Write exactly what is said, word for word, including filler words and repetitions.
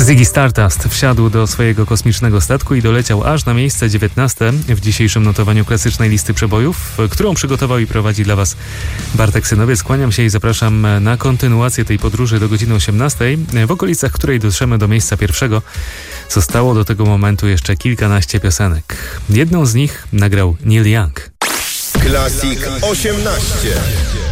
Ziggy Stardust wsiadł do swojego kosmicznego statku i doleciał aż na miejsce dziewiętnaste w dzisiejszym notowaniu klasycznej listy przebojów, którą przygotował i prowadzi dla Was Bartek Synowiec. Kłaniam się i zapraszam na kontynuację tej podróży do godziny osiemnastej, w okolicach której dotrzemy do miejsca pierwszego. Zostało do tego momentu jeszcze kilkanaście piosenek. Jedną z nich nagrał Neil Young. Classic osiemnaście.